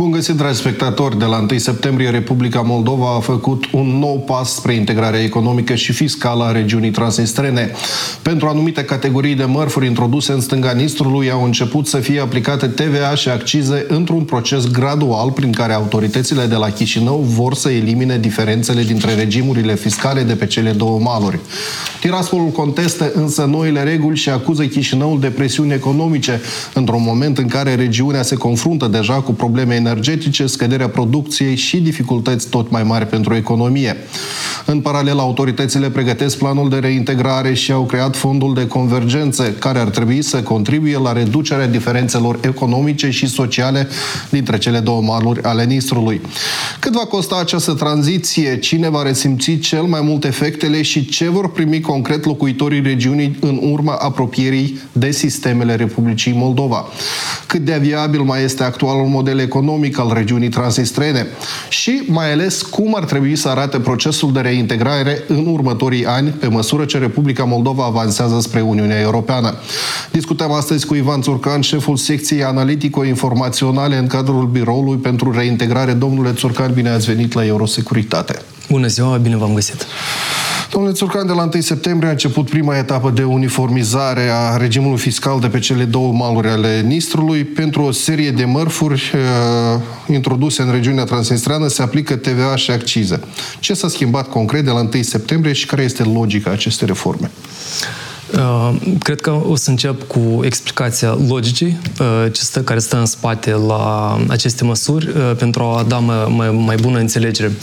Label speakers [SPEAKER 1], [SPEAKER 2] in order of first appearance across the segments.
[SPEAKER 1] Bun găsit, dragi spectatori! De la 1 septembrie, Republica Moldova a făcut un nou pas spre integrarea economică și fiscală a regiunii transnistrene. Pentru anumite categorii de mărfuri introduse în stânga Nistrului au început să fie aplicate TVA și accize într-un proces gradual prin care autoritățile de la Chișinău vor să elimine diferențele dintre regimurile fiscale de pe cele două maluri. Tiraspolul contestă însă noile reguli și acuză Chișinăul de presiuni economice, într-un moment în care regiunea se confruntă deja cu probleme energetice, scăderea producției și dificultăți tot mai mari pentru economie. În paralel, autoritățile pregătesc planul de reintegrare și au creat fondul de convergență, care ar trebui să contribuie la reducerea diferențelor economice și sociale dintre cele două maluri ale Nistrului. Cât va costa această tranziție? Cine va resimți cel mai mult efectele și ce vor primi concret locuitorii regiunii în urma apropierii de sistemele Republicii Moldova? Cât de viabil mai este actualul model economic al regiunii transnistrene? Și, mai ales, cum ar trebui să arate procesul de reintegrare în următorii ani, pe măsură ce Republica Moldova avansează spre Uniunea Europeană? Discutăm astăzi cu Ivan Țurcan, șeful secției analitico-informaționale în cadrul Biroului pentru Reintegrare. Domnule Țurcan, bine ați venit la Eurosecuritate.
[SPEAKER 2] Bună ziua, bine v-am găsit.
[SPEAKER 1] Domnule Țurcan, de la 1 septembrie a început prima etapă de uniformizare a regimului fiscal de pe cele două maluri ale Nistrului. Pentru o serie de mărfuri introduse în regiunea transnistreană se aplică TVA și accize. Ce s-a schimbat concret de la 1 septembrie și care este logica acestei reforme?
[SPEAKER 2] Cred că o să încep cu explicația logicii care stă în spate la aceste măsuri pentru a da mai bună înțelegere.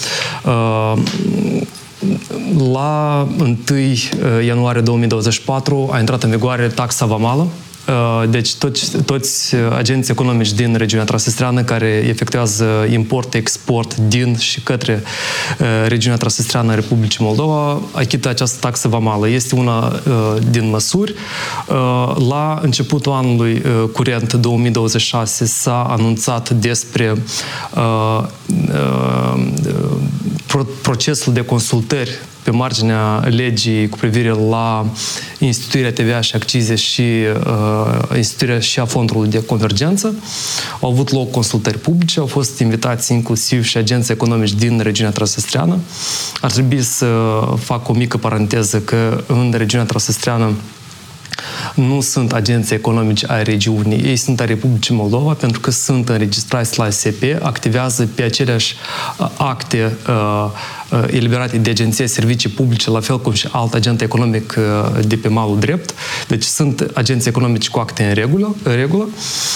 [SPEAKER 2] La 1 ianuarie 2024 a intrat în vigoare taxa vamală. Deci toți agenții economici din regiunea transnistreană care efectuează import-export din și către regiunea transnistreană a Republicii Moldova achită această taxă vamală. Este una din măsuri. La începutul anului curent 2026 s-a anunțat despre procesul de consultări pe marginea legii cu privire la instituirea TVA și accize și instituirea și a fondului de convergență. Au avut loc consultări publice, au fost invitați inclusiv și agenții economici din regiunea transnistreană. Ar trebui să fac o mică paranteză că în regiunea transnistreană nu sunt agenții economici ai regiunii, ei sunt a Republicii Moldova pentru că sunt înregistrați la ASP, activează pe aceleași acte eliberate de Agenția Servicii Publice, la fel cum și alt agent economic de pe malul drept. Deci sunt agenții economici cu acte în regulă.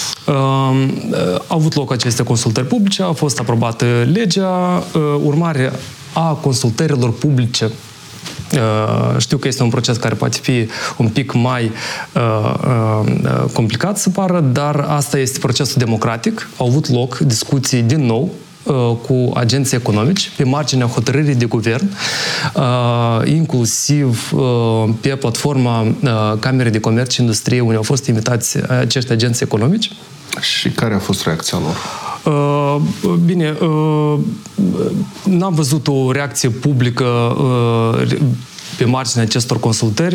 [SPEAKER 2] Au avut loc aceste consultări publice, a fost aprobată legea, urmare a consultărilor publice. Știu că este un proces care poate fi un pic mai complicat să pară, dar asta este procesul democratic. Au avut loc discuții din nou cu agenții economici pe marginea hotărârii de guvern, inclusiv pe platforma Camerei de Comerț și Industrie, unde au fost invitați acești agenți economici.
[SPEAKER 1] Și care a fost reacția lor?
[SPEAKER 2] Bine, n-am văzut o reacție publică pe marginea acestor consultări.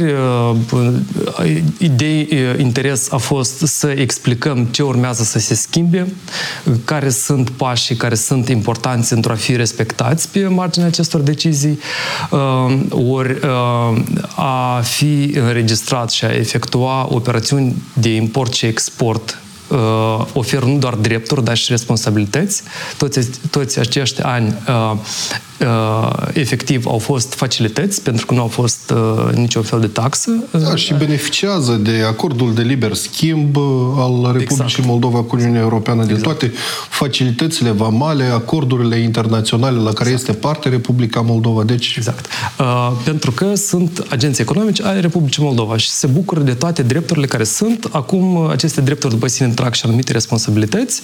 [SPEAKER 2] Interes a fost să explicăm ce urmează să se schimbe, care sunt pașii care sunt importanți pentru a fi respectați pe marginea acestor decizii, ori a fi înregistrat și a efectua operațiuni de import și export oferă nu doar drepturi, dar și responsabilități. Toți acești ani efectiv au fost facilități, pentru că nu au fost niciun fel de taxă.
[SPEAKER 1] Da, și beneficiază de acordul de liber schimb al Republicii Moldova cu Uniunea Europeană, de toate facilitățile vamale, acordurile internaționale la care este parte Republica Moldova. Deci...
[SPEAKER 2] Exact. Pentru că sunt agenții economici ai Republicii Moldova și se bucură de toate drepturile care sunt. Acum, aceste drepturi după sine trag și anumite responsabilități.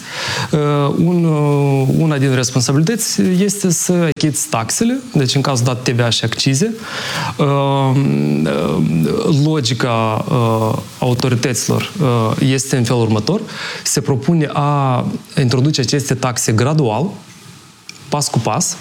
[SPEAKER 2] Una din responsabilități este să achiți taxele, deci în cazul dat TVA și accize. Logica autorităților este în felul următor. Se propune a introduce aceste taxe gradual, pas cu pas.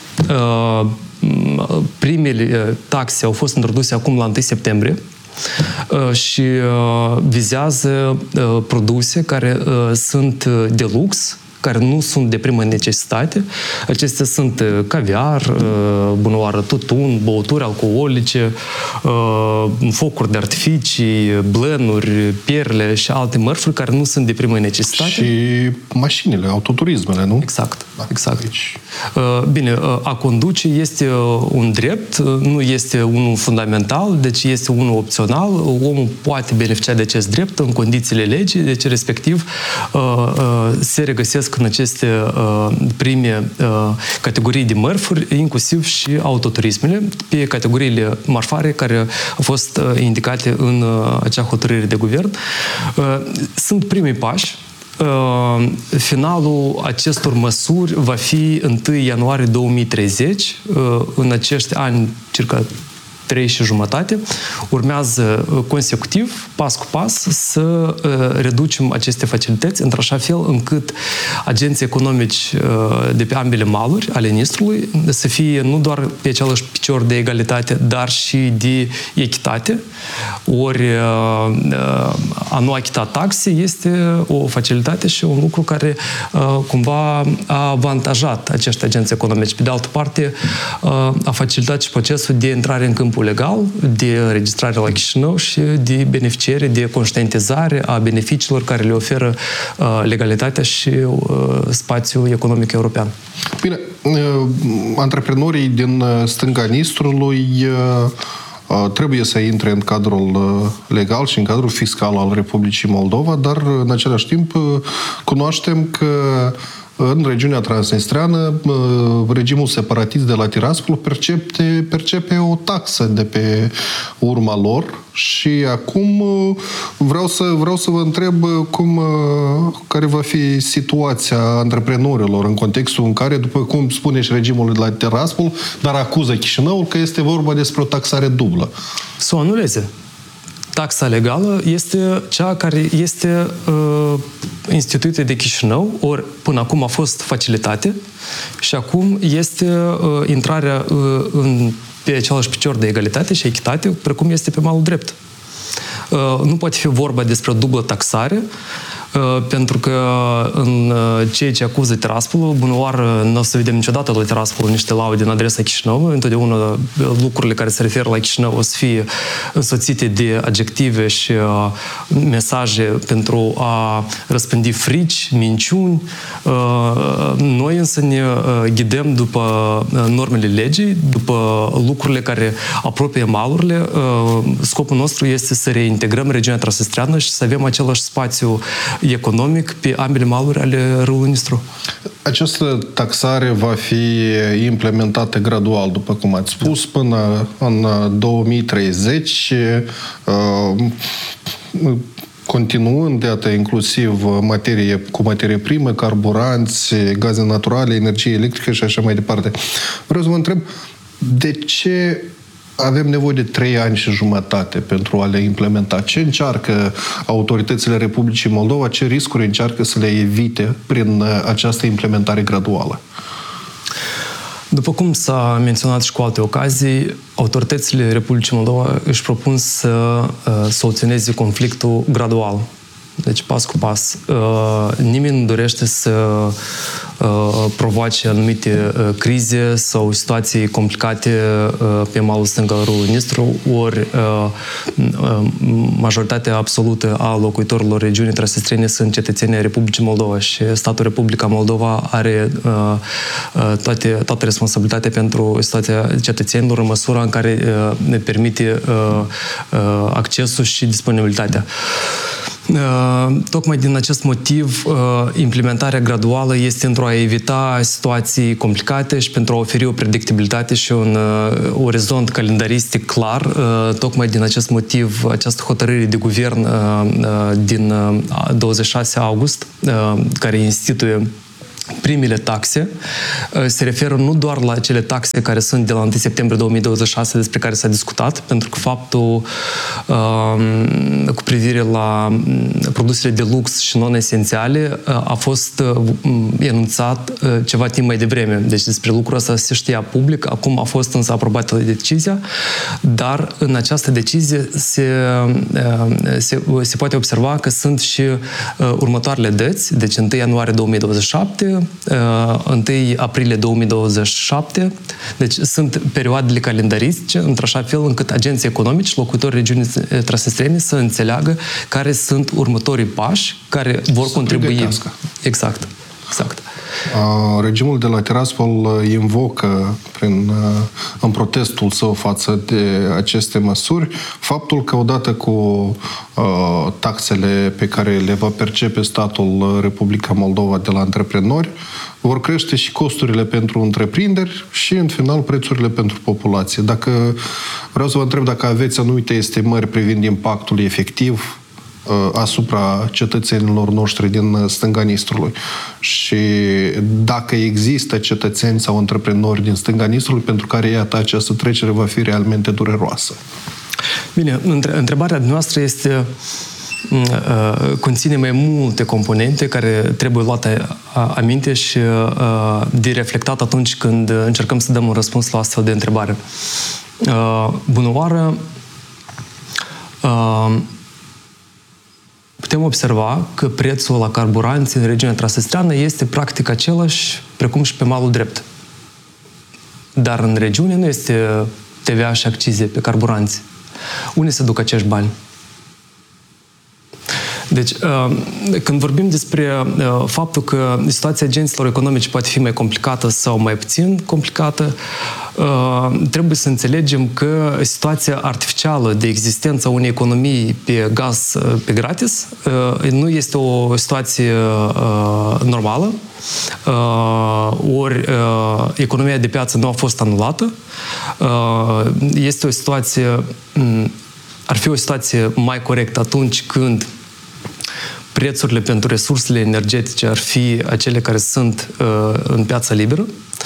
[SPEAKER 2] Primele taxe au fost introduse acum la 1 septembrie. și vizează produse care sunt de lux, care nu sunt de primă necesitate. Acestea sunt caviar, bunăoară, tutun, băuturi alcoolice, focuri de artificii, blănuri, perle și alte mărfuri care nu sunt de primă necesitate.
[SPEAKER 1] Și mașinile, autoturismele, nu?
[SPEAKER 2] Exact, exact.
[SPEAKER 1] Aici.
[SPEAKER 2] Bine, a conduce este un drept, nu este unul fundamental, deci este unul opțional. Omul poate beneficia de acest drept în condițiile legii, deci respectiv se regăsesc în aceste prime categorii de mărfuri, inclusiv și autoturismele, pe categoriile marfare care au fost indicate în acea hotărâre de guvern. Sunt primii pași. Finalul acestor măsuri va fi 1 ianuarie 2030. În acești ani, circa 3 și jumătate, urmează consecutiv, pas cu pas, să reducem aceste facilități într-așa fel încât agenții economici de pe ambele maluri ale Nistrului să fie nu doar pe același picior de egalitate, dar și de echitate. Ori a nu achita taxe este o facilitate și un lucru care cumva a avantajat acești agenți economici. Pe de altă parte, a facilitat și procesul de intrare în câmpul legal, de înregistrare la Chișinău și de beneficiere, de conștientizare a beneficiilor care le oferă legalitatea și spațiul economic european.
[SPEAKER 1] Bine, antreprenorii din stânga Nistrului trebuie să intre în cadrul legal și în cadrul fiscal al Republicii Moldova, dar în același timp cunoaștem că în regiunea transnistreană, regimul separatist de la Tiraspol percepe o taxă de pe urma lor și acum vreau să vă întreb care va fi situația antreprenorilor în contextul în care, după cum spune și regimul de la Tiraspol, dar acuză Chișinăul că este vorba despre o taxare dublă.
[SPEAKER 2] Să o anuleze. Taxa legală este cea care este instituită de Chișinău, ori până acum a fost facilitate și acum este intrarea pe același picior de egalitate și echitate, precum este pe malul drept. Nu poate fi vorba despre o dublă taxare, pentru că în ceea ce acuză Tiraspolul, bunăoară, nu o să vedem niciodată la Tiraspol niște laude în adresa Chișinăului. Întotdeauna lucrurile care se referă la Chișinău o să fie însoțite de adjective și mesaje pentru a răspândi frici, minciuni. Noi însă ne ghidăm după normele legii, după lucrurile care apropie malurile. Scopul nostru este să reintegrăm regiunea transnistreană și să avem același spațiu economic pe ambele maluri ale râului Nistru.
[SPEAKER 1] Această taxare va fi implementată gradual, după cum ați spus, până în 2030, continuând, iată, inclusiv cu materie primă, carburanți, gaze naturale, energie electrică și așa mai departe. Vreau să vă întreb, de ce avem nevoie de 3 ani și jumătate pentru a le implementa? Ce încearcă autoritățile Republicii Moldova? Ce riscuri încearcă să le evite prin această implementare graduală?
[SPEAKER 2] După cum s-a menționat și cu alte ocazii, autoritățile Republicii Moldova își propun să soluționeze conflictul gradual. Deci pas cu pas. Nimeni nu dorește să provoace anumite crize sau situații complicate pe malul stâng al râului Nistru, ori majoritatea absolută a locuitorilor regiunii transnistrene sunt cetățenii Republicii Moldova și statul Republica Moldova are toată responsabilitatea pentru situația cetățenilor în măsura în care ne permite accesul și disponibilitatea. Tocmai din acest motiv, implementarea graduală este pentru a evita situații complicate și pentru a oferi o predictibilitate și un orizont calendaristic clar. Tocmai din acest motiv, această hotărâre de guvern din 26 august, care instituie primele taxe se referă nu doar la cele taxe care sunt de la 1 septembrie 2026 despre care s-a discutat, pentru că faptul cu privire la produsele de lux și non-esențiale a fost enunțat ceva timp mai devreme. Deci despre lucrul ăsta se știa public, acum a fost însă aprobată decizia, dar în această decizie se poate observa că sunt și următoarele dăți, deci 1 ianuarie 2027, 1 aprilie 2027, deci sunt perioadele calendaristice, într-așa fel încât agenții economici, locuitorii regiunii transnistrene să înțeleagă care sunt următorii pași care vor contribui. Exact.
[SPEAKER 1] Regimul de la Tiraspol invocă în protestul său față de aceste măsuri faptul că odată cu taxele pe care le va percepe statul Republica Moldova de la antreprenori, vor crește și costurile pentru întreprinderi și, în final, prețurile pentru populație. Vreau să vă întreb dacă aveți anumite estimări privind impactul efectiv asupra cetățenilor noștri din stânga Nistrului și dacă există cetățeni sau antreprenori din stânga Nistrului pentru care, iată, această trecere va fi realmente dureroasă.
[SPEAKER 2] Bine, întrebarea noastră conține mai multe componente care trebuie luate aminte și de reflectat atunci când încercăm să dăm un răspuns la astfel de întrebare. Bună oară! Putem observa că prețul la carburanți în regiunea transnistreană este practic același precum și pe malul drept. Dar în regiune nu este TVA și accize pe carburanți. Unde se duc acești bani? Deci, când vorbim despre faptul că situația agenților economici poate fi mai complicată sau mai puțin complicată, trebuie să înțelegem că situația artificială de existență a unei economii pe gaz pe gratis nu este o situație normală, ori economia de piață nu a fost anulată. Este o situație, ar fi o situație mai corectă atunci când prețurile pentru resursele energetice ar fi acele care sunt în piața liberă.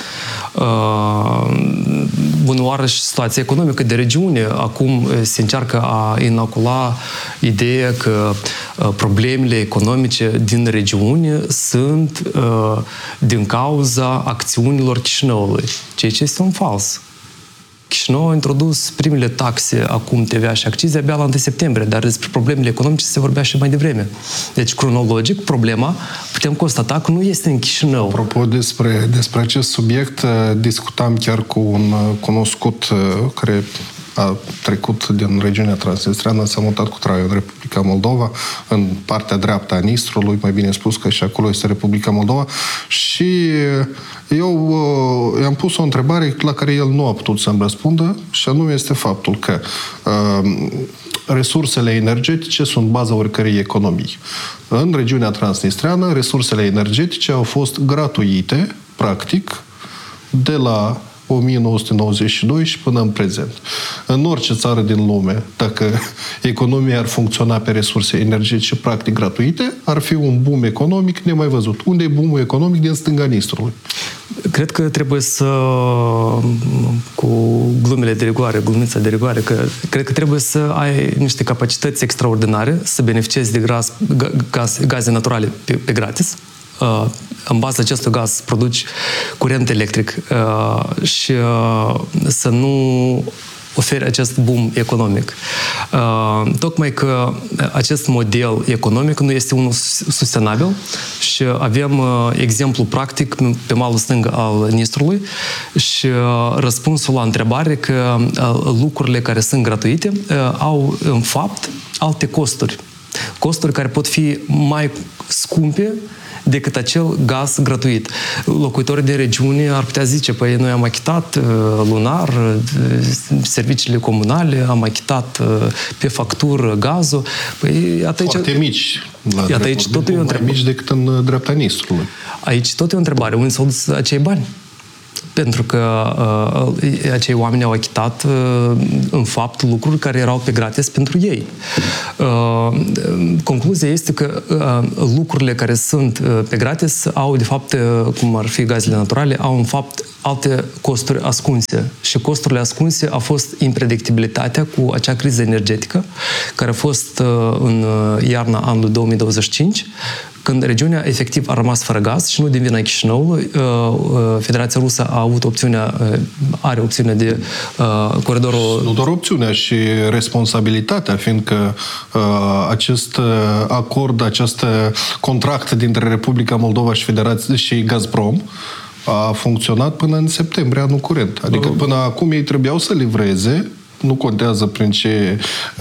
[SPEAKER 2] Bună oară și situația economică de regiune. Acum se încearcă a inocula ideea că problemele economice din regiune sunt din cauza acțiunilor Chișinăului, ceea ce este un fals. Chișinău a introdus primele taxe, acum TVA și accize, abia la 1 septembrie, dar despre problemele economice se vorbea și mai devreme. Deci, cronologic, problema, putem constata că nu este în Chișinău.
[SPEAKER 1] Apropo despre acest subiect, discutam chiar cu un cunoscut care a trecut din regiunea transnistreană, s-a mutat cu traiul în Republica Moldova, în partea dreaptă a Nistrului, mai bine spus că și acolo este Republica Moldova, și eu i-am pus o întrebare la care el nu a putut să-mi răspundă, și anume este faptul că resursele energetice sunt baza oricărei economii. În regiunea transnistreană, resursele energetice au fost gratuite, practic, de la 1992 și până în prezent. În orice țară din lume, dacă economia ar funcționa pe resurse energetice practic gratuite, ar fi un boom economic nemai văzut. Unde e boomul economic? Din stânga Nistrului.
[SPEAKER 2] Cred că trebuie cu glumele de rigoare, glumița de rigoare, că cred că trebuie să ai niște capacități extraordinare, să beneficiezi de gaze naturale pe gratis. În baza acestui gaz produci curent electric și să nu oferi acest boom economic. Tocmai că acest model economic nu este unul sustenabil și avem exemplu practic pe malul stâng al Nistrului și răspunsul la întrebare că lucrurile care sunt gratuite au în fapt alte costuri. Costuri care pot fi mai scumpe decât acel gaz gratuit. Locuitorii de regiune ar putea zice, păi noi am achitat lunar serviciile comunale, am achitat pe factură gazul. Păi,
[SPEAKER 1] foarte mici.
[SPEAKER 2] Iată aici tot e o întrebare.
[SPEAKER 1] Mai mici decât în dreapta Nistrului.
[SPEAKER 2] Aici tot e o întrebare. Unde s-au dus acei bani? pentru că acei oameni au achitat în fapt lucruri care erau pe gratis pentru ei. Concluzia este că lucrurile care sunt pe gratis au, de fapt, cum ar fi gazele naturale, au, în fapt, alte costuri ascunse. Și costurile ascunse a fost impredictibilitatea cu acea criză energetică care a fost în iarna anului 2025, când regiunea efectiv a rămas fără gaz și nu din vina Chișinăului. Federația Rusă a avut are opțiunea de coridorul... Nu
[SPEAKER 1] doar opțiunea, și responsabilitatea, fiindcă acest acord, acest contract dintre Republica Moldova și Gazprom a funcționat până în septembrie anul curent. Adică până acum ei trebuiau să livreze, nu contează prin ce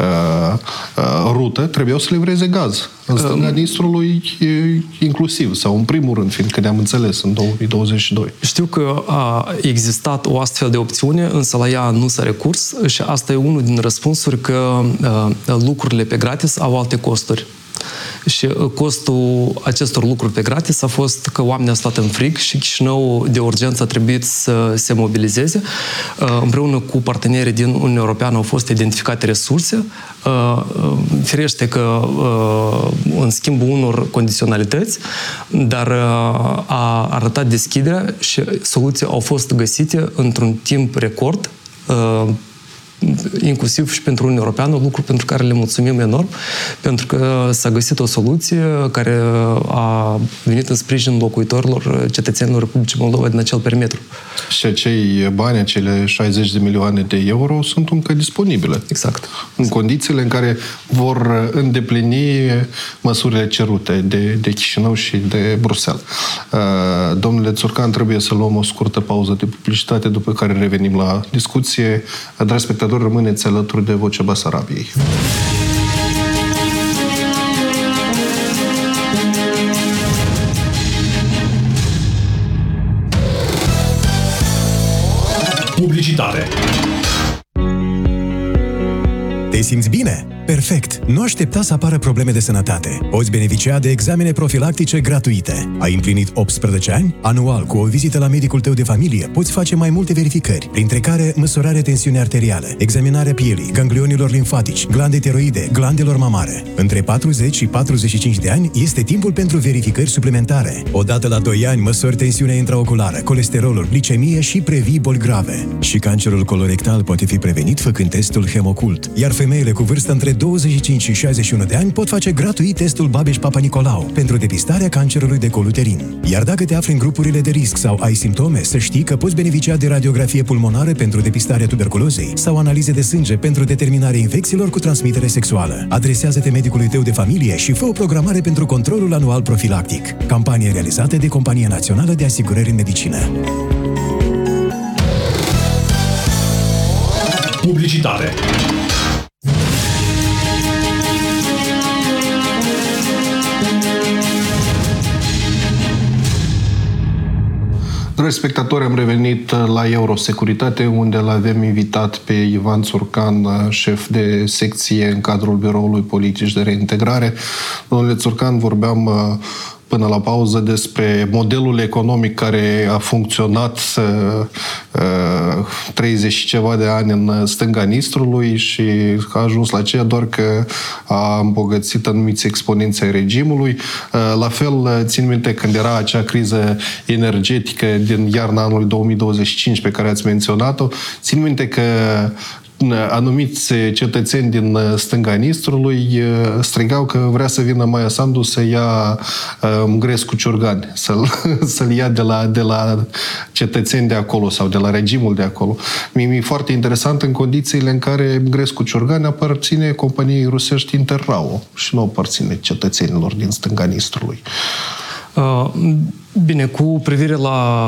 [SPEAKER 1] rută, trebuiau să livreze gaz. În stânga Nistrului inclusiv, sau în primul rând, fiindcă ne-am înțeles în 2022.
[SPEAKER 2] Știu că a existat o astfel de opțiune, însă la ea nu s-a recurs și asta e unul din răspunsuri, că lucrurile pe gratis au alte costuri. Și costul acestor lucruri pe gratis a fost că oamenii au stat în frig și Chișinău de urgență a trebuit să se mobilizeze. Împreună cu partenerii din Uniunea Europeană au fost identificate resurse. Firește că în schimbul unor condiționalități, dar a arătat deschiderea și soluții au fost găsite într-un timp record, inclusiv și pentru Uniunea Europeană, lucru pentru care le mulțumim enorm, pentru că s-a găsit o soluție care a venit în sprijin locuitorilor, cetățenilor Republicii Moldova din acel perimetru.
[SPEAKER 1] Și acei bani, acele 60 de milioane de euro, sunt încă disponibile.
[SPEAKER 2] Exact.
[SPEAKER 1] În condițiile în care vor îndeplini măsurile cerute de Chișinău și de Bruxelles. Domnule Țurcan, trebuie să luăm o scurtă pauză de publicitate, după care revenim la discuție. Dragi spectatori, rămâneți alături de Vocea Basarabiei.
[SPEAKER 3] Publicitate. Te simți bine? Perfect! Nu aștepta să apară probleme de sănătate. Poți beneficia de examene profilactice gratuite. Ai împlinit 18 ani? Anual, cu o vizită la medicul tău de familie, poți face mai multe verificări, printre care măsurarea tensiunii arteriale, examinarea pielii, ganglionilor limfatici, glande tiroide, glandelor mamare. Între 40 și 45 de ani este timpul pentru verificări suplimentare. Odată la 2 ani măsori tensiunea intraoculară, colesterolul, glicemie și previi boli grave. Și cancerul colorectal poate fi prevenit făcând testul Hemocult. Iar femeile cu vârstă între 25 și 61 de ani pot face gratuit testul Babeș-Papa Nicolau pentru depistarea cancerului de col uterin. Iar dacă te afli în grupurile de risc sau ai simptome, să știi că poți beneficia de radiografie pulmonară pentru depistarea tuberculozei sau analize de sânge pentru determinarea infecțiilor cu transmitere sexuală. Adresează-te medicului tău de familie și fă o programare pentru controlul anual profilactic. Campanie realizată de Compania Națională de Asigurări în Medicină. Publicitate.
[SPEAKER 1] Dragi spectatori, am revenit la Eurosecuritate, unde îl avem invitat pe Ivan Țurcan, șef de secție în cadrul Biroului Politici de Reintegrare. Domnule Țurcan, vorbeam până la pauză despre modelul economic care a funcționat 30 și ceva de ani în stânga Nistrului și a ajuns la aceea doar că a îmbogățit anumiți exponenți ai regimului. La fel, țin minte când era acea criză energetică din iarna anului 2025 pe care ați menționat-o, țin minte că anumiți cetățeni din stânga Nistrului strigau că vrea să vină Maia Sandu să ia Mgrescu Ciurgani, să-l ia de la cetățeni de acolo sau de la regimul de acolo. Mi-e foarte interesant în condițiile în care Mgrescu Ciurgani aparține companiei rusești Interrao și nu aparține cetățenilor din stânga Nistrului.
[SPEAKER 2] Bine, cu privire la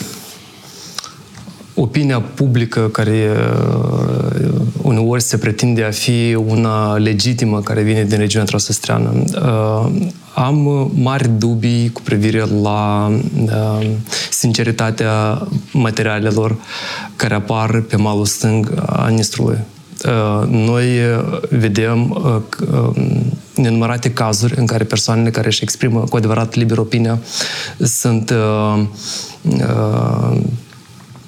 [SPEAKER 2] opinia publică care uneori se pretinde a fi una legitimă care vine din regiunea transnistreană. Am mari dubii cu privire la sinceritatea materialelor care apar pe malul stâng a Nistrului. Noi vedem nenumărate cazuri în care persoanele care își exprimă cu adevărat liber opinia sunt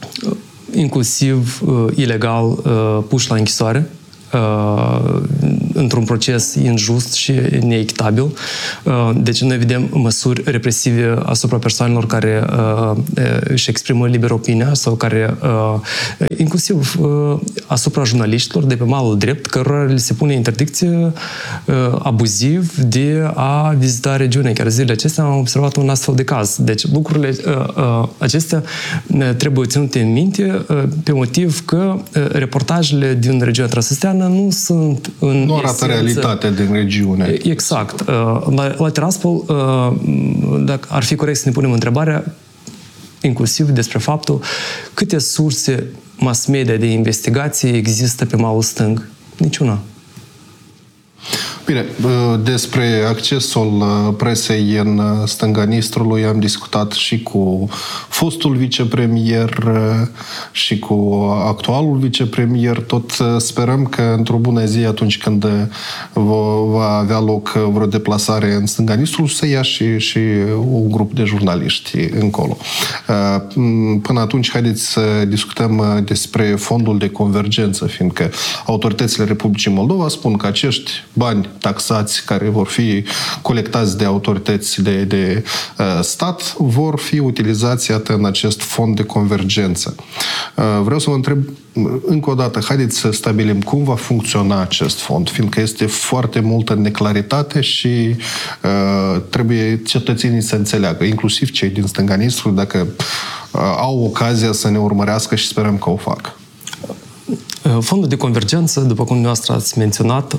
[SPEAKER 2] inclusiv ilegal puși la închisoare, într-un proces injust și neechitabil. Deci noi vedem măsuri represive asupra persoanelor care își exprimă liber opinia sau care, inclusiv asupra jurnaliștilor de pe malul drept, cărora le se pune interdicție abuziv de a vizita regiunea. Chiar zilele acestea am observat un astfel de caz. Deci lucrurile acestea trebuie ținute în minte pe motiv că reportajele din regiunea Transnistreană nu sunt
[SPEAKER 1] nu arată realitatea din regiune.
[SPEAKER 2] Exact. La Tiraspol, dacă ar fi corect să ne punem întrebarea inclusiv despre faptul câte surse mass media de investigație există pe malul stâng. Niciuna.
[SPEAKER 1] Bine, despre accesul presei în stânga Nistrului am discutat și cu fostul vicepremier și cu actualul vicepremier. Tot sperăm că într-o bună zi, atunci când va avea loc vreo deplasare în stânga Nistrului, să ia și un grup de jurnaliști încolo. Până atunci, haideți să discutăm despre fondul de convergență, fiindcă autoritățile Republicii Moldova spun că acești bani taxați care vor fi colectați de autorități de stat vor fi utilizați, iată, în acest fond de convergență. Vreau să vă întreb încă o dată, haideți să stabilim cum va funcționa acest fond, fiindcă este foarte multă neclaritate și trebuie cetățenii să înțeleagă, inclusiv cei din stânga Nistrului, dacă au ocazia să ne urmărească și sperăm că o fac.
[SPEAKER 2] Fondul de convergență, după cum dumneavoastră ați menționat,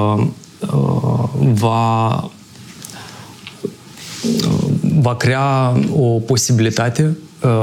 [SPEAKER 2] va crea o posibilitate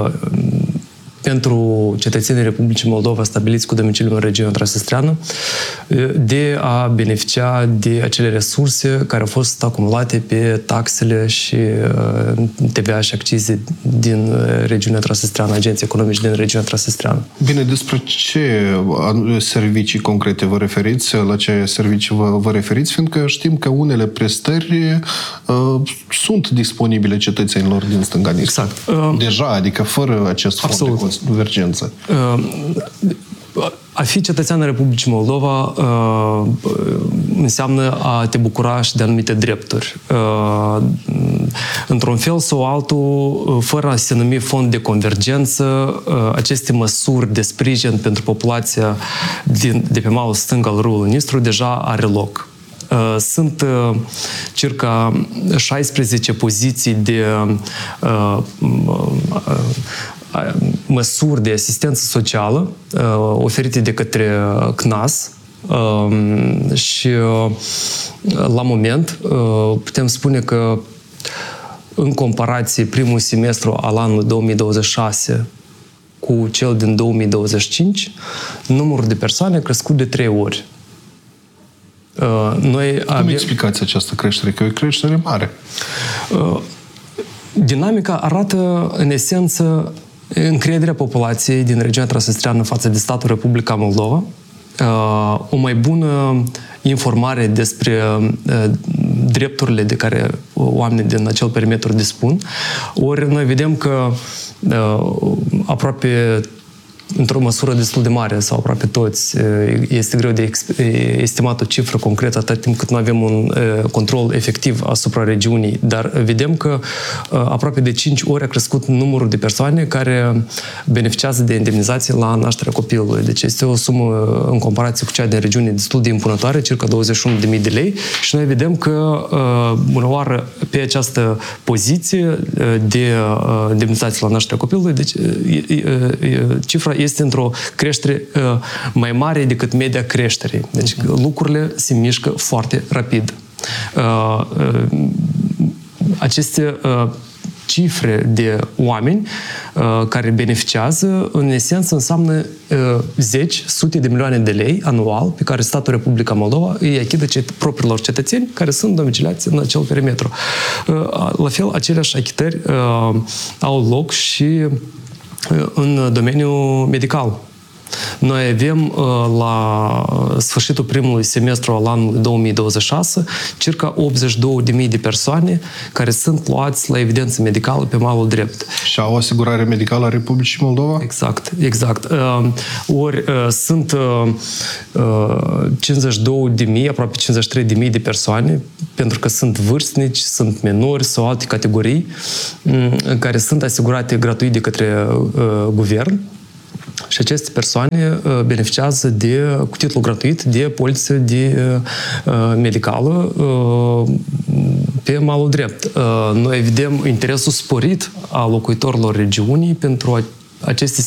[SPEAKER 2] pentru cetățenii Republicii Moldova stabiliți cu domiciliu în regiunea Transnistreană de a beneficia de acele resurse care au fost acumulate pe taxele și TVA și accize din regiunea Transnistreană, agenții economici din regiunea Transnistreană.
[SPEAKER 1] Bine, despre ce servicii concrete vă referiți? La ce servicii vă referiți? Fiindcă știm că unele prestări sunt disponibile cetățenilor din stânga Nistrului.
[SPEAKER 2] Exact.
[SPEAKER 1] Deja, adică fără acest fond de convergență.
[SPEAKER 2] A fi cetățean în Republicii Moldova înseamnă a te bucura și de anumite drepturi. Într-un fel sau altul, fără a se numi fond de convergență, aceste măsuri de sprijin pentru populația de pe malul stâng al râului Nistru deja are loc. Sunt circa 16 poziții de măsuri de asistență socială oferite de către CNAS și la moment putem spune că în comparație primul semestru al anului 2026 cu cel din 2025, numărul de persoane a crescut de 3 ori.
[SPEAKER 1] Cum explicați această creștere? Că e o creștere mare.
[SPEAKER 2] Dinamica arată, în esență, încrederea populației din regiunea Transnistreană față de statul Republica Moldova, o mai bună informare despre drepturile de care oamenii din acel perimetru dispun. Ori noi vedem că aproape într-o măsură destul de mare sau aproape toți, este greu de estimat o cifră concretă atât timp cât nu avem un control efectiv asupra regiunii, dar vedem că aproape de 5 ori a crescut numărul de persoane care beneficiază de indemnizație la nașterea copilului. Deci este o sumă în comparație cu cea din regiune destul de impunătoare, circa 21.000 de lei, și noi vedem că bună oară pe această poziție de indemnizație la nașterea copilului, deci cifra este într-o creștere mai mare decât media creșterii. Deci lucrurile se mișcă foarte rapid. Aceste cifre de oameni care beneficiază, în esență, înseamnă sute de milioane de lei anual pe care statul Republica Moldova îi achidă propriilor cetățeni care sunt domiciliați în acel perimetru. La fel, aceleași achitări au loc și în domeniul medical. Noi avem la sfârșitul primului semestru al anului 2026 circa 82.000 de persoane care sunt luați la evidență medicală pe malul drept.
[SPEAKER 1] Și au asigurare medicală a Republicii Moldova?
[SPEAKER 2] Exact. Ori sunt 52.000, aproape 53.000 de persoane, pentru că sunt vârstnici, sunt minori sau alte categorii care sunt asigurate gratuit de către guvern. Și aceste persoane beneficiază cu titlu gratuit de poliță medicală pe malul drept. Noi vedem interesul sporit al locuitorilor regiunii pentru aceste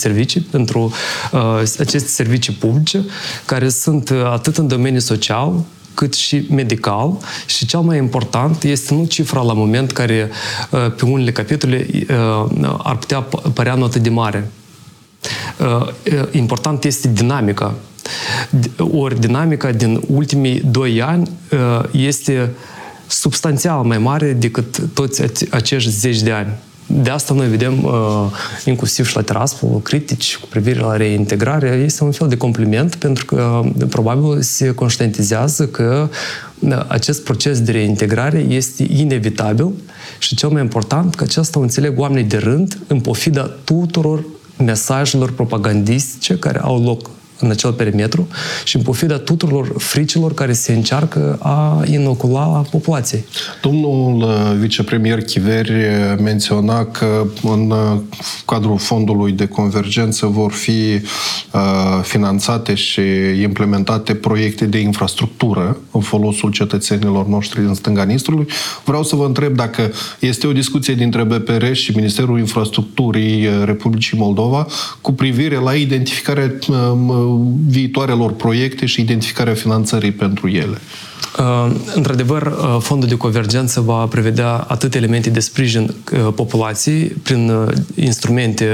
[SPEAKER 2] servicii publice, care sunt atât în domeniul social, cât și medical. Și cel mai important este nu cifra la moment care pe unele capitole ar putea părea nu atât de mare. Important este dinamica. Ori dinamica din ultimii 2 ani este substanțial mai mare decât toți acești 10 de ani. De asta noi vedem, inclusiv și la Tiraspol, critici cu privire la reintegrare. Este un fel de compliment, pentru că probabil se conștientizează că acest proces de reintegrare este inevitabil și cel mai important că aceasta o înțeleg oamenii de rând în pofida tuturor mesajelor propagandistice care au loc în acel perimetru și în pofida tuturor fricilor care se încearcă a inocula populației.
[SPEAKER 1] Domnul vicepremier Chiveri menționa că în cadrul fondului de convergență vor fi finanțate și implementate proiecte de infrastructură în folosul cetățenilor noștri din stânga Nistrului. Vreau să vă întreb dacă este o discuție dintre BPR și Ministerul Infrastructurii Republicii Moldova cu privire la identificarea viitoarelor proiecte și identificarea finanțării pentru ele.
[SPEAKER 2] Într-adevăr, fondul de convergență va prevedea atât elemente de sprijin populației prin instrumente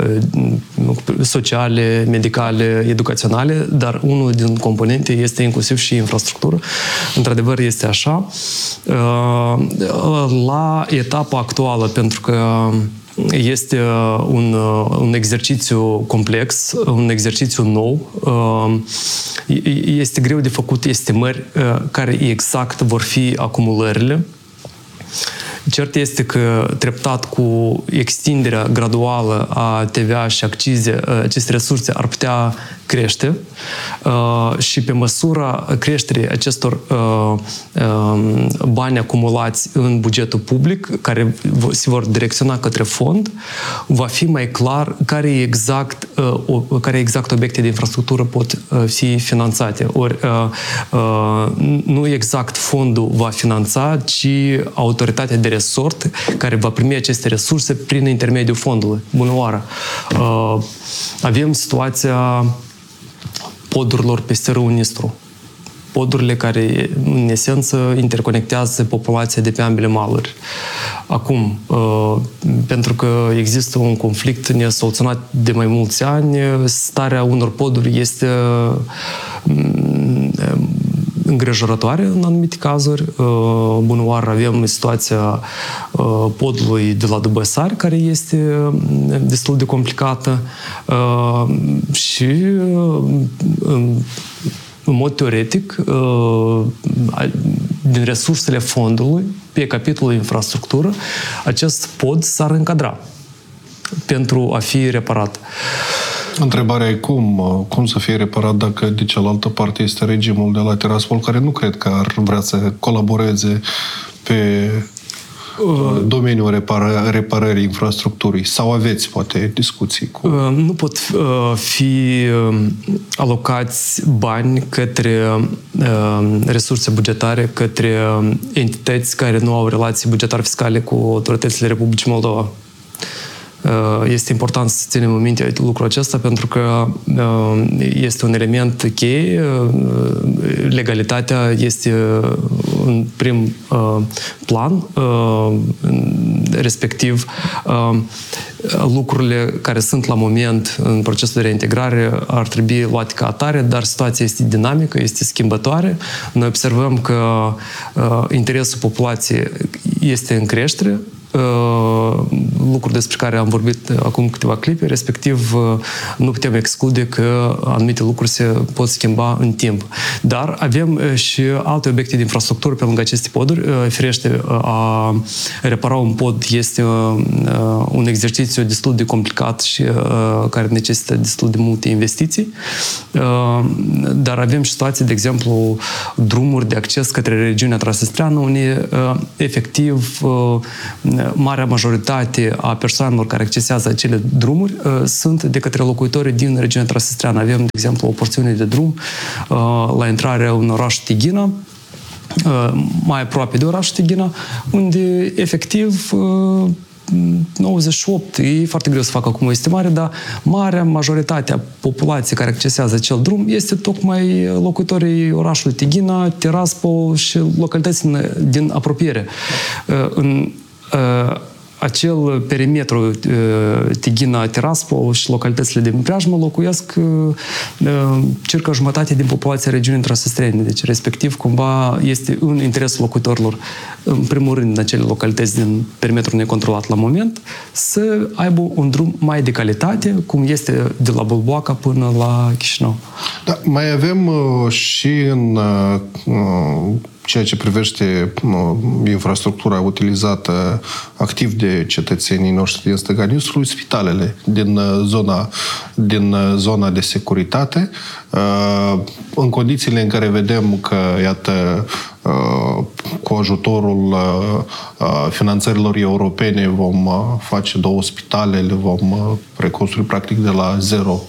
[SPEAKER 2] sociale, medicale, educaționale, dar unul din componente este inclusiv și infrastructură. Într-adevăr, este așa. La etapa actuală, pentru că este un exercițiu complex, un exercițiu nou. Este greu de făcut estimări care exact vor fi acumulările. Cert este că treptat cu extinderea graduală a TVA și accize, aceste resurse ar putea crește și pe măsura creșterii acestor bani acumulați în bugetul public, care se vor direcționa către fond, va fi mai clar care exact obiecte de infrastructură pot fi finanțate. Ori nu exact fondul va finanța, ci autoritatea de resort care va primi aceste resurse prin intermediul fondului. Bună oară! Avem situația podurilor peste râul Nistru. Podurile care, în esență, interconectează populația de pe ambele maluri. Acum, pentru că există un conflict nesoluționat de mai mulți ani, starea unor poduri este îngrijorătoare în anumite cazuri. Bună oară, avem situația podului de la Dubăsari, care este destul de complicată și în mod teoretic, din resursele fondului, pe capitolul infrastructură, acest pod s-ar încadra pentru a fi reparat.
[SPEAKER 1] Întrebarea e cum să fie reparat dacă de cealaltă parte este regimul de la Tiraspol, care nu cred că ar vrea să colaboreze pe domeniul reparării infrastructurii. Sau aveți, poate, discuții cu...
[SPEAKER 2] Nu pot fi alocați bani către resurse bugetare, către entități care nu au relații bugetare fiscale cu autoritățile Republicii Moldova. Este important să ținem în minte lucrul acesta pentru că este un element cheie. Legalitatea este în prim plan, respectiv lucrurile care sunt la moment în procesul de reintegrare ar trebui luate ca atare, dar situația este dinamică, este schimbătoare. Noi observăm că interesul populației este în creștere lucruri despre care am vorbit acum câteva clipe, respectiv nu putem exclude că anumite lucruri se pot schimba în timp. Dar avem și alte obiecte de infrastructură pe lângă aceste poduri. Firește, a repara un pod este un exercițiu destul de complicat și care necesită destul de multe investiții. Dar avem și situații, de exemplu, drumuri de acces către regiunea transnistreană, unde efectiv marea majoritate a persoanelor care accesează acele drumuri sunt de către locuitorii din regiunea transnistreană. Avem, de exemplu, o porțiune de drum la intrarea în orașul Tighina, mai aproape de orașul Tighina, unde efectiv 98, e foarte greu să fac acum o estimare, dar marea majoritate a populației care accesează acel drum este tocmai locuitorii orașului Tighina, Tiraspol și localitățile din apropiere. În acel perimetru Tighina, Tiraspol și localitățile din preajmă locuiesc circa jumătate din populația regiunii transnistrene. Deci, respectiv, cumva este în interesul locuitorilor, în primul rând, în acele localități din perimetrul necontrolat la moment, să aibă un drum mai de calitate, cum este de la Bulboaca până la Chișinău.
[SPEAKER 1] Da, mai avem și în ceea ce privește infrastructura utilizată activ de cetățenii noștri din stânga Nistrului, spitalele din zona de securitate, în condițiile în care vedem că, iată, cu ajutorul finanțărilor europene vom face 2 spitale, le vom reconstrui practic de la zero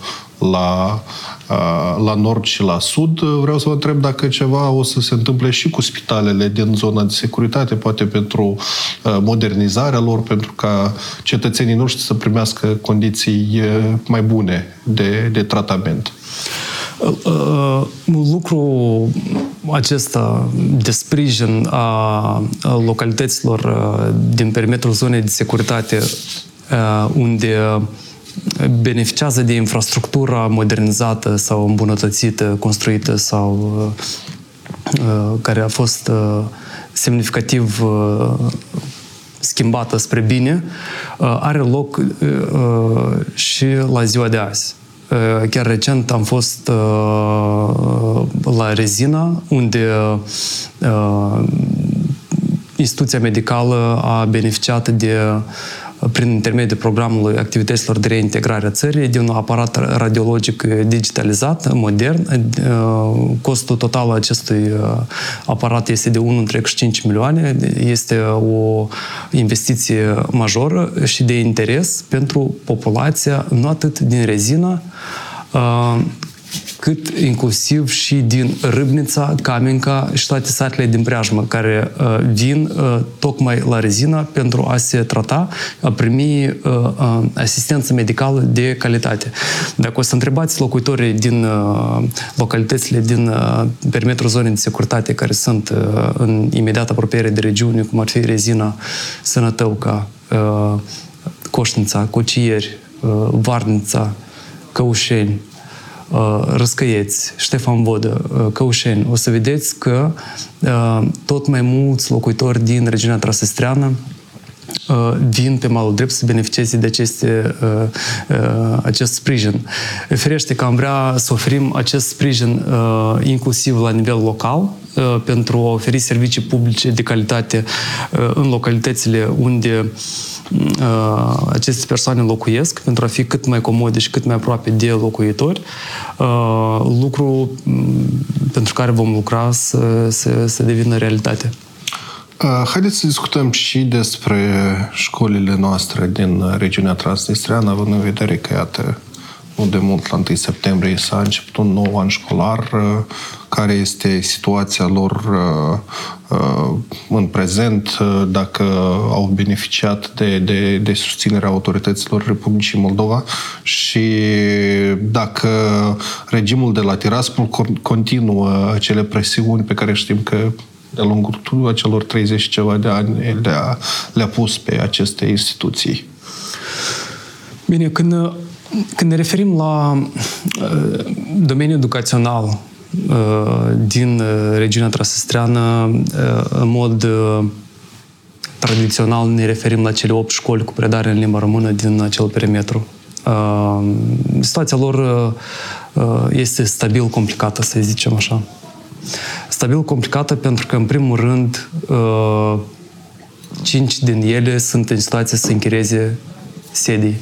[SPEAKER 1] la nord și la sud. Vreau să vă întreb dacă ceva o să se întâmple și cu spitalele din zona de securitate, poate pentru modernizarea lor, pentru ca cetățenii noștri să primească condiții mai bune de tratament.
[SPEAKER 2] Lucrul acesta de sprijin a localităților din perimetrul zonei de securitate unde beneficiază de infrastructura modernizată sau îmbunătățită, construită sau care a fost semnificativ schimbată spre bine, are loc și la ziua de azi. Chiar recent am fost la Rezina, unde instituția medicală a beneficiat prin intermediul programului activităților de reintegrare a țării, de un aparat radiologic digitalizat, modern. Costul total al acestui aparat este de 1,5 milioane. Este o investiție majoră și de interes pentru populația, nu atât din Rezina, cât inclusiv și din Râbnița, Camenca și toate satele din preajmă, care vin tocmai la Rezina pentru a se trata, a primi asistență medicală de calitate. Dacă o să întrebați locuitorii din localitățile din perimetrul zonei de securitate care sunt în imediată apropiere de regiuni, cum ar fi Rezina, Sănătăuca, Coșnița, Cocieri, Varnița, Căușeni, Răscăieți, Ștefan Vodă, Căușeni, o să vedeți că tot mai mulți locuitori din regiunea transnistreană vin pe malul drept să beneficieze de acest sprijin. Firește că am vrea să oferim acest sprijin inclusiv la nivel local, pentru a oferi servicii publice de calitate în localitățile unde aceste persoane locuiesc, pentru a fi cât mai comode și cât mai aproape de locuitori, lucru pentru care vom lucra să devină realitate.
[SPEAKER 1] Haideți să discutăm și despre școlile noastre din regiunea transnistreană, având în vedere că, iată, nu de mult, la 1 septembrie, s-a început un nou an școlar. Care este situația lor în prezent, dacă au beneficiat de susținerea autorităților Republicii Moldova și dacă regimul de la Tiraspol continuă acele presiuni pe care știm că de-a lungul acelor 30 ceva de ani le-a pus pe aceste instituții.
[SPEAKER 2] Bine, când ne referim la domeniul educațional din regiunea transnistreană, în mod tradițional ne referim la cele 8 școli cu predare în limba română din acel perimetru. Situația lor este stabil complicată, să zicem așa. Stabil complicată pentru că, în primul rând, 5 din ele sunt în situație să închirieze sedii.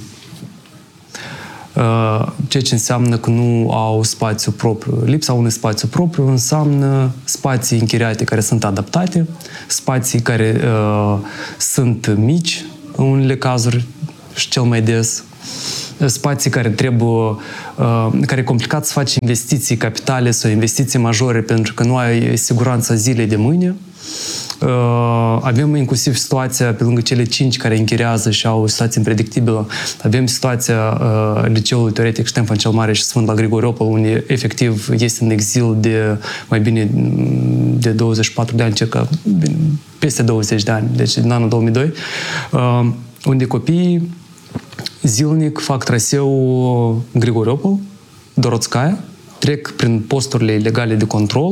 [SPEAKER 2] Ceea ce înseamnă că nu au spațiu propriu. Lipsa unui spațiu propriu înseamnă spații închiriate care sunt adaptate, spații care sunt mici, în unele cazuri și cel mai des, spații care care e complicat să faci investiții capitale sau investiții majore pentru că nu ai siguranța zilei de mâine. Avem inclusiv situația, pe lângă cele 5 care închiriază și au o situație impredictibilă, avem situația Liceului Teoretic Ștefan cel Mare și Sfânt la Grigoriopol, unde efectiv este în exil de mai bine de 24 de ani, circa peste 20 de ani, deci din anul 2002, unde copiii zilnic fac traseul Grigoriopol, Dorotskaya, trec prin posturile ilegale de control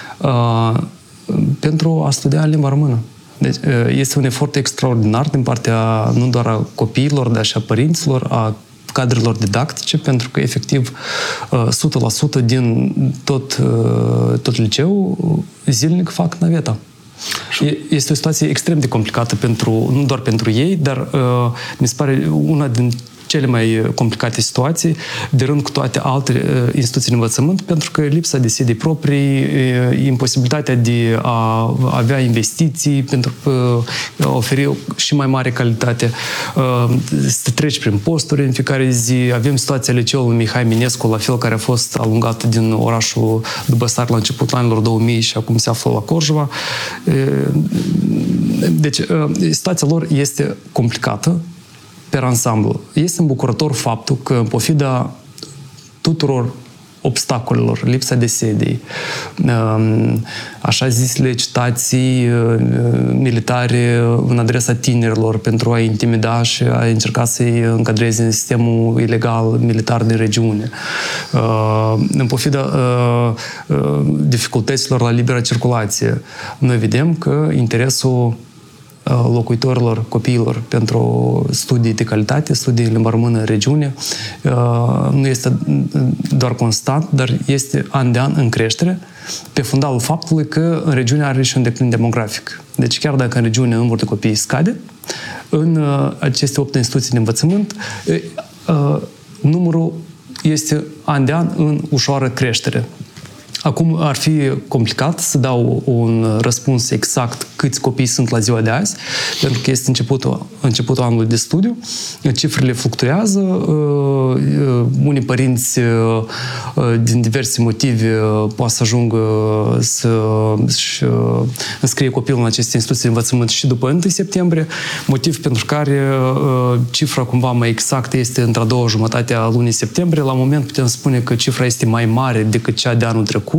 [SPEAKER 2] pentru a studia limba română. Deci este un efort extraordinar din partea nu doar a copiilor, dar și a părinților, a cadrelor didactice, pentru că efectiv 100% din tot liceul zilnic fac naveta. Este o situație extrem de complicată nu doar pentru ei, dar mi se pare una din cele mai complicate situații, de rând cu toate alte instituții de învățământ, pentru că lipsa de sedii proprii, imposibilitatea de a avea investiții pentru a oferi și mai mare calitate, să treci prin posturi în fiecare zi. Avem situația liceului Mihai Minescu, la fel, care a fost alungat din orașul Dubăsar la începutul anilor 2000 și acum se află la Corjova. Deci, situația lor este complicată per ansamblu. Este îmbucurător faptul că, în pofida tuturor obstacolelor, lipsa de sedii, așa zisele citații militare în adresa tinerilor pentru a intimida și a încerca să-i încadreze în sistemul ilegal militar din regiune. În pofida dificultăților la libera circulație, noi vedem că interesul locuitorilor, copiilor pentru studii de calitate, studii în limba română în regiune, nu este doar constant, dar este an de an în creștere, pe fundalul faptului că în regiune are și un declin demografic. Deci chiar dacă în regiune numărul de copii scade, în aceste 8 instituții de învățământ, numărul este an de an în ușoară creștere. Acum ar fi complicat să dau un răspuns exact câți copii sunt la ziua de azi, pentru că este începutul anului de studiu. Cifrele fluctuează. Unii părinți, din diverse motive, poate să ajungă să-și înscrie copilul în aceste instituții de învățământ și după 1 septembrie, motiv pentru care cifra cumva mai exactă este între a doua jumătate a lunii septembrie. La moment putem spune că cifra este mai mare decât cea de anul trecut,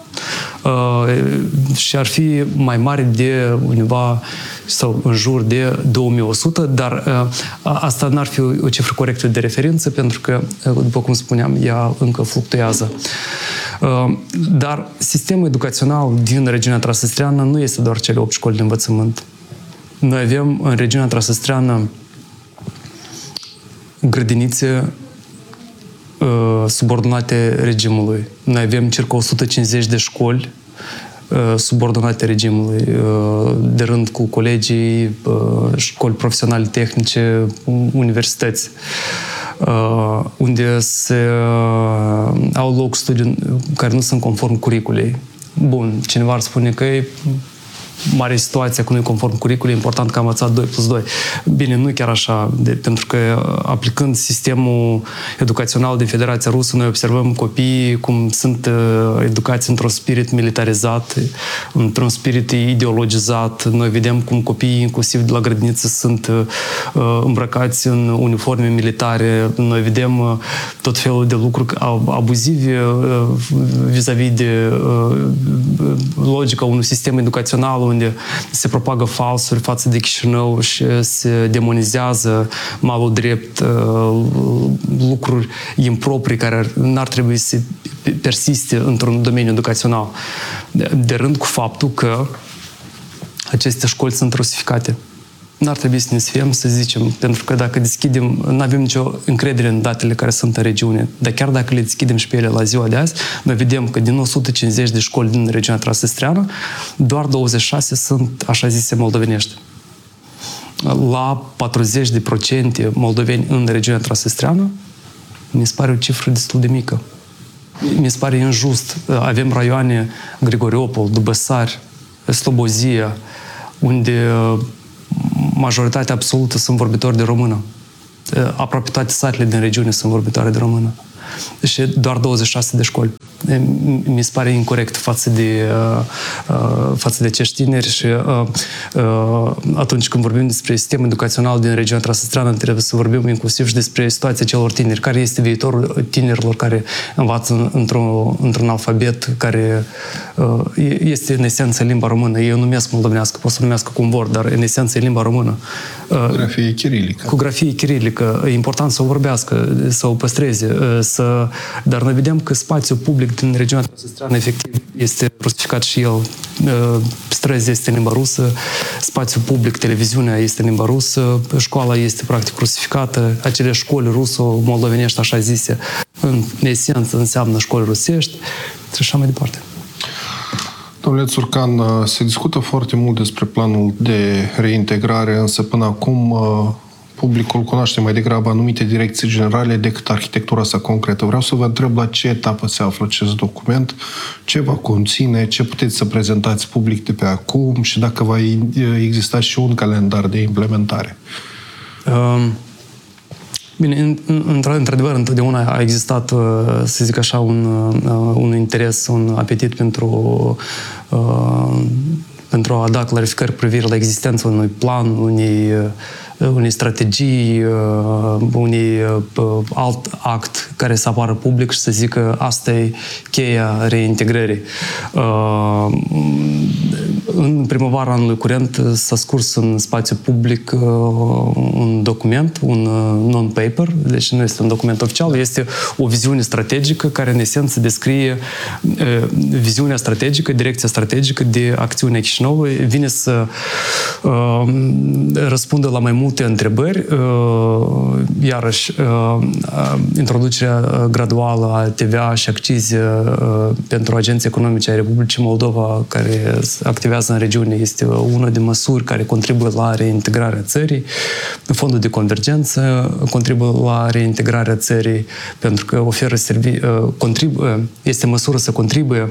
[SPEAKER 2] și ar fi mai mare de undeva sau în jur de 2100, dar asta n-ar fi o cifră corectă de referință, pentru că, după cum spuneam, ea încă fluctuează. Dar sistemul educațional din regiunea Transnistreană nu este doar cele 8 școli de învățământ. Noi avem în regiunea Transnistreană grădinițe subordonate regimului. Noi avem circa 150 de școli subordonate regimului, de rând cu colegii, școli profesionale tehnice, universități, unde au loc studii care nu sunt conform curiculei. Bun, cineva ar spune că e mare situația că nu e conform curiculei, e important că am învățat 2+2. Bine, nu e chiar așa, pentru că aplicând sistemul educațional din Federația Rusă, noi observăm copiii cum sunt educați într-un spirit militarizat, într-un spirit ideologizat. Noi vedem cum copiii, inclusiv de la grădiniță, sunt îmbrăcați în uniforme militare. Noi vedem tot felul de lucruri abuzive vis-a-vis de logica unui sistem educațional unde se propagă falsuri față de Chișinău și se demonizează malul drept, lucruri improprii care n-ar trebui să persiste într-un domeniu educațional. De rând cu faptul că aceste școli sunt rusificate. N-ar trebui să ne sfiem, să zicem, pentru că dacă deschidem, nu avem nicio încredere în datele care sunt în regiune, dar chiar dacă le deschidem și pe ele la ziua de azi, noi vedem că din 150 de școli din regiunea transnistreană, doar 26 sunt, așa zise, moldovenești. La 40% moldoveni în regiunea transnistreană, mi se pare o cifră destul de mică. Mi se pare injust. Avem raioane Grigoriopol, Dubăsari, Slobozia, unde majoritatea absolută sunt vorbitori de română. Aproape toate satele din regiune sunt vorbitoare de română. Și doar 26 de școli. Mi se pare incorect față de acești tineri și atunci când vorbim despre sistemul educațional din regiunea transnistreană, trebuie să vorbim inclusiv și despre situația celor tineri. Care este viitorul tinerilor care învață într-un alfabet care este în esență limba română. Ei o numesc moldovenească, pot să o numească cum vor, dar în esență e limba română.
[SPEAKER 1] Cu grafie chirilică.
[SPEAKER 2] Cu grafie chirilică. E important să o vorbească, să o păstreze, dar noi vedem că spațiul public din regiunea transnistreană efectiv este rusificat și el. Străzi este în limba rusă, spațiul public, televiziunea este în limba rusă, școala este practic rusificată, acele școli ruso-moldovenești, așa zise, în esență înseamnă școli rusești și așa mai departe.
[SPEAKER 1] Domnule Țurcan, se discută foarte mult despre planul de reintegrare, însă până acum publicul cunoaște mai degrabă anumite direcții generale decât arhitectura sa concretă. Vreau să vă întreb la ce etapă se află acest document, ce va conține, ce puteți să prezentați public de pe acum și dacă va exista și un calendar de implementare.
[SPEAKER 2] Bine, într-adevăr, întotdeauna a existat, să zic așa, un interes, un apetit pentru a da clarificări cu privire la existența unui plan, unei strategii, unui alt act care să apară public și să zică asta e cheia reintegrării. În primăvara anului curent s-a scurs în spațiu public un document, un non-paper, deci nu este un document oficial, este o viziune strategică care în esență descrie viziunea strategică, direcția strategică de acțiunea Chișinăului, vine să răspundă la mai multe întrebări. Iarăși, introducerea graduală a TVA și accize pentru agenții economici ai Republicii Moldova care activează în regiune este una din măsuri care contribuie la reintegrarea țării. Fondul de convergență contribuie la reintegrarea țării pentru că oferă este măsură să contribuie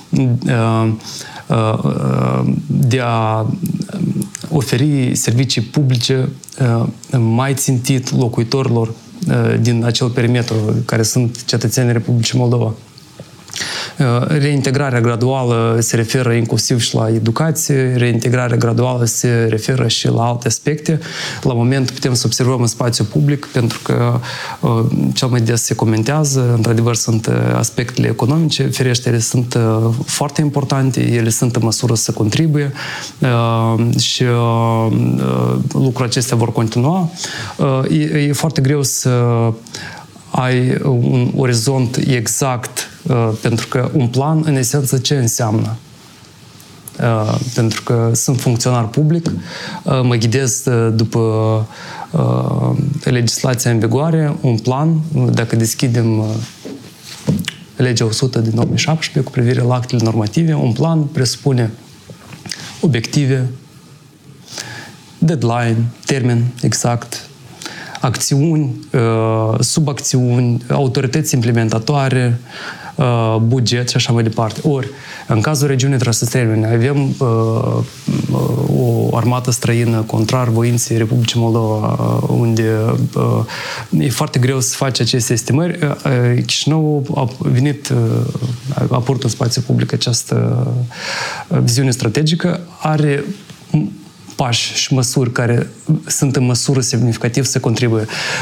[SPEAKER 2] de a oferi servicii publice mai țintit locuitorilor din acel perimetru care sunt cetățenii Republicii Moldova. Reintegrarea graduală se referă inclusiv și la educație, reintegrarea graduală se referă și la alte aspecte. La moment putem să observăm în spațiu public, pentru că cel mai des se comentează, într-adevăr sunt aspectele economice, ferește, ele sunt foarte importante, ele sunt în măsură să contribuie și lucrurile acestea vor continua. E foarte greu să ai un orizont exact, pentru că un plan, în esență, ce înseamnă? Pentru că sunt funcționar public, mă ghidez după legislația în vigoare, un plan, dacă deschidem legea 100 din 2017 cu privire la actele normative, un plan presupune obiective, deadline, termen exact, acțiuni, subacțiuni, autorități implementatoare, buget și așa mai departe. Ori, în cazul regiunii Transnistrene, avem o armată străină contrar voinței Republicii Moldova, unde e foarte greu să faci aceste estimări. Chișinău a purtat în spațiu public această viziune strategică, are pași și măsuri care sunt în măsură semnificativ să contribuie.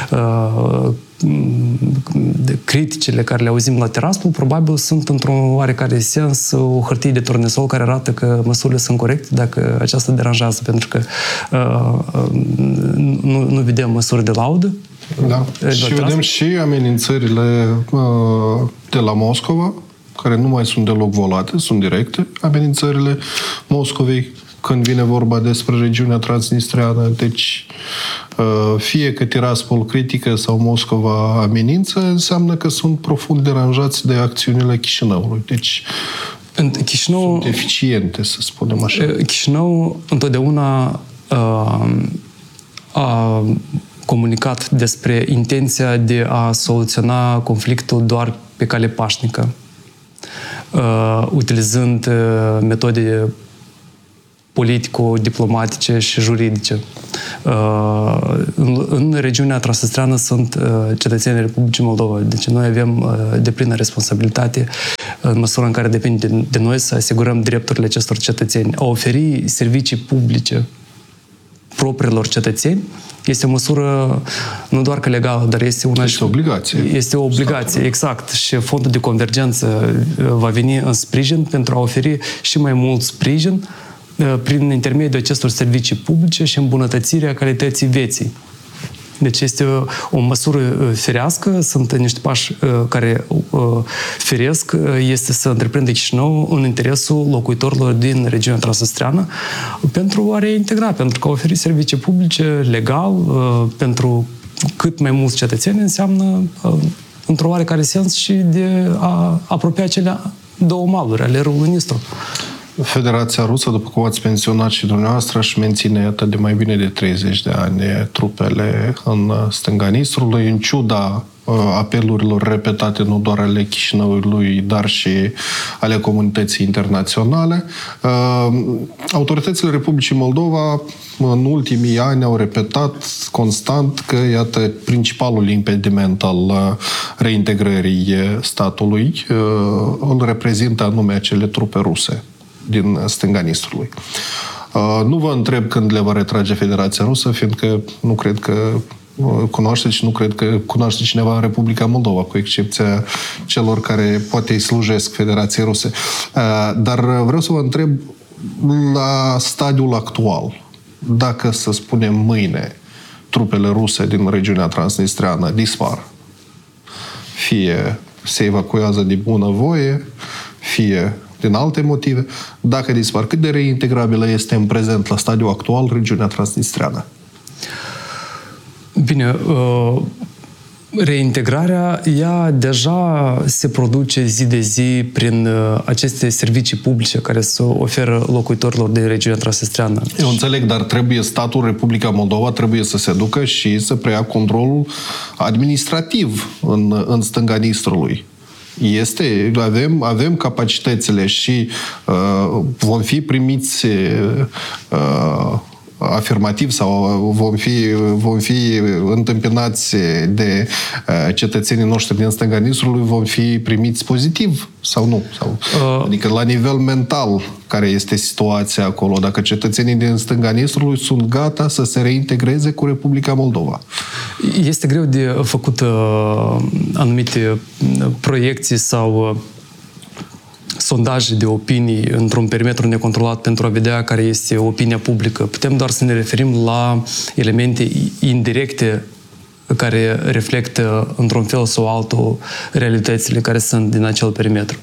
[SPEAKER 2] Criticile care le auzim la Tiraspol probabil sunt într-un oarecare sens o hârtie de turnesol care arată că măsurile sunt corecte dacă aceasta deranjează, pentru că nu vedem măsuri de laudă.
[SPEAKER 1] Da. Și vedem și amenințările de la Moscova, care nu mai sunt deloc volate, sunt directe. Amenințările Moscovei, când vine vorba despre regiunea transnistreană. Deci, fie că Tiraspol critică sau Moscova amenință, înseamnă că sunt profund deranjați de acțiunile Chișinăului. Deci,
[SPEAKER 2] Chișinău,
[SPEAKER 1] sunt eficiente, să spunem așa.
[SPEAKER 2] Chișinău întotdeauna a comunicat despre intenția de a soluționa conflictul doar pe cale pașnică, utilizând metode politico-diplomatice și juridice. În regiunea transnistreană sunt cetățenii Republicii Moldova, deci noi avem deplină responsabilitate în măsura în care depinde de noi să asigurăm drepturile acestor cetățeni. A oferi servicii publice propriilor cetățeni este o măsură nu doar că legală, dar este una...
[SPEAKER 1] Este o obligație.
[SPEAKER 2] Este o obligație, exact. Și Fondul de Convergență va veni în sprijin pentru a oferi și mai mult sprijin prin intermediul acestor servicii publice și îmbunătățirea calității vieții. Deci este o măsură firească, sunt niște pași care firesc, este să întreprinde Chișinău în interesul locuitorilor din regiunea transnistreană pentru a reintegra, pentru că a oferi servicii publice legal pentru cât mai mulți cetățeni înseamnă într-o oarecare sens și de a apropia cele două maluri ale râului Nistru.
[SPEAKER 1] Federația Rusă, după cum ați menționat și dumneavoastră, își menține atât de mai bine de 30 de ani trupele în stânga Nistrului, în ciuda apelurilor repetate nu doar ale Chișinăului, dar și ale comunității internaționale. Autoritățile Republicii Moldova în ultimii ani au repetat constant că, iată, principalul impediment al reintegrării statului îl reprezintă anume acele trupe ruse din stânga Nistrului. Nu vă întreb când le va retrage Federația Rusă, fiindcă nu cred că cunoașteți și nu cred că cunoaște cineva în Republica Moldova, cu excepția celor care poate îi slujesc Federației Ruse. Dar vreau să vă întreb, la stadiul actual, dacă, să spunem, mâine trupele ruse din regiunea transnistreană dispar, fie se evacuează de bunăvoie, fie din alte motive, dacă dispar, cât de reintegrabilă este în prezent, la stadiul actual, regiunea transnistreană?
[SPEAKER 2] Bine, reintegrarea, ea deja se produce zi de zi prin aceste servicii publice care se oferă locuitorilor din regiunea transnistreană.
[SPEAKER 1] Eu înțeleg, dar trebuie statul Republica Moldova trebuie să se ducă și să preia controlul administrativ în stânga Nistrului. Avem capacitățile și vom fi primiți afirmativ sau vom fi întâmpinați de cetățenii noștri din stânga Nistrului, vom fi primiți pozitiv sau nu? Adică la nivel mental, care este situația acolo? Dacă cetățenii din stânga Nistrului sunt gata să se reintegreze cu Republica Moldova?
[SPEAKER 2] Este greu de făcut anumite proiecții sau sondaje de opinii într-un perimetru necontrolat pentru a vedea care este opinia publică. Putem doar să ne referim la elemente indirecte care reflectă într-un fel sau altul realitățile care sunt din acel perimetru.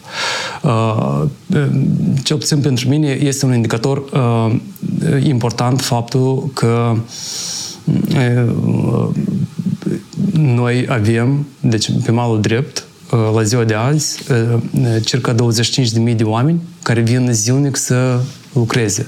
[SPEAKER 2] Cel puțin pentru mine este un indicator important faptul că noi avem, deci pe malul drept, la ziua de azi, circa 25.000 de oameni care vin zilnic să lucreze.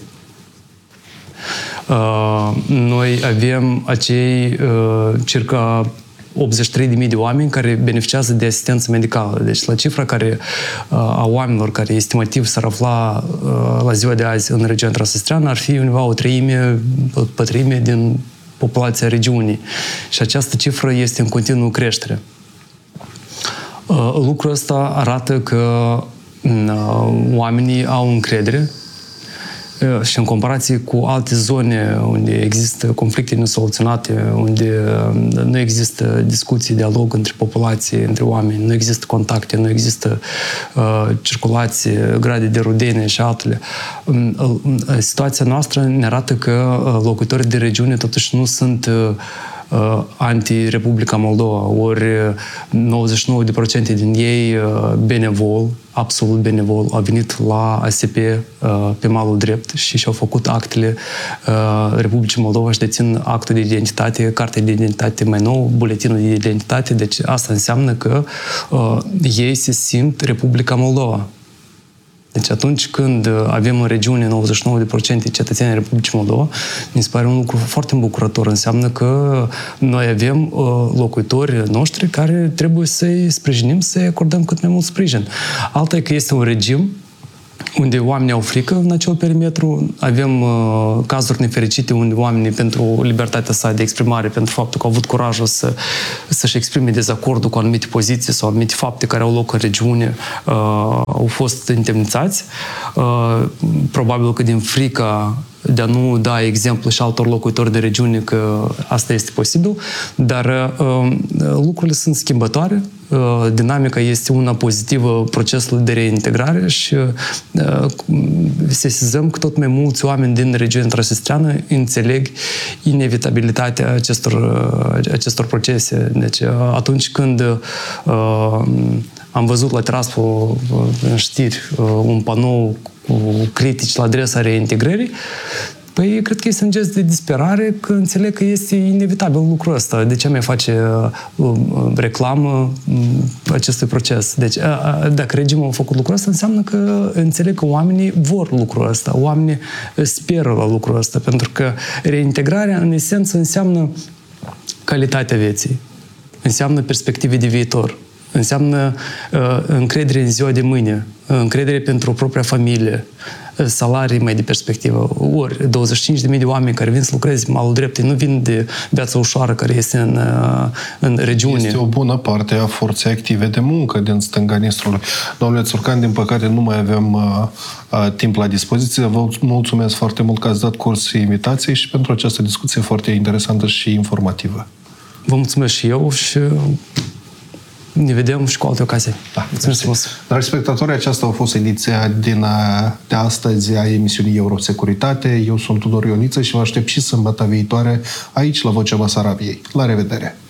[SPEAKER 2] Noi avem acei circa 83.000 de oameni care beneficiază de asistență medicală. Deci la cifra a oamenilor care estimativ s-ar afla la ziua de azi în regiunea transnistreană ar fi undeva o pătrime din populația regiunii. Și această cifră este în continuă creștere. Lucrul ăsta arată că oamenii au încredere și în comparație cu alte zone unde există conflicte nesoluționate, unde nu există discuții, dialog între populație, între oameni, nu există contacte, nu există circulație, grade de rudenie și altele. Situația noastră ne arată că locuitorii de regiune totuși nu sunt anti-Republica Moldova, ori 99% din ei benevol, absolut benevol, au venit la ASP pe malul drept și și-au făcut actele Republicii Moldova și dețin actul de identitate, cartea de identitate mai nou, buletinul de identitate, deci asta înseamnă că ei se simt Republica Moldova. Deci atunci când avem în regiune 99% cetățenii Republicii Moldova, mi se pare un lucru foarte îmbucurător. Înseamnă că noi avem locuitori noștri care trebuie să-i sprijinim, să-i acordăm cât mai mult sprijin. Alta e că este un regim unde oamenii au frică în acel perimetru. Avem cazuri nefericite unde oamenii, pentru libertatea sa de exprimare, pentru faptul că au avut curajul să-și exprime dezacordul cu anumite poziții sau anumite fapte care au loc în regiune, au fost întemnițați. Probabil că din frica de a nu da exemplu și altor locuitori de regiune că asta este posibil, dar lucrurile sunt schimbătoare, dinamica este una pozitivă, procesul de reintegrare și sesizăm că tot mai mulți oameni din regiunea transnistreană înțeleg inevitabilitatea acestor procese. Deci atunci când am văzut la Tiraspol în știri un panou cu critici la adresa reintegrării, păi, cred că este un gest de disperare, că înțeleg că este inevitabil lucrul ăsta. De ce mai face reclamă acestui proces? Deci, dacă regimul a făcut lucrul ăsta, înseamnă că înțeleg că oamenii vor lucrul ăsta, oamenii speră la lucrul ăsta, pentru că reintegrarea, în esență, înseamnă calitatea vieții, înseamnă perspective de viitor, înseamnă încredere în ziua de mâine, încredere pentru propria familie, salarii mai de perspectivă. Ori 25.000 de oameni care vin să lucreze malul drept, nu vin de viața ușoară care este în regiune.
[SPEAKER 1] Este o bună parte a forței active de muncă din stânga Nistrului. Domnule Țurcan, din păcate nu mai avem timp la dispoziție. Vă mulțumesc foarte mult că ați dat curs invitației și pentru această discuție foarte interesantă și informativă.
[SPEAKER 2] Vă mulțumesc și eu și ne vedem și cu alte ocazii.
[SPEAKER 1] Da, dragi spectatori, aceasta a fost ediția de astăzi a emisiunii Eurosecuritate. Eu sunt Tudor Ioniță și vă aștept și sâmbătă viitoare aici la Vocea Basarabiei. La revedere!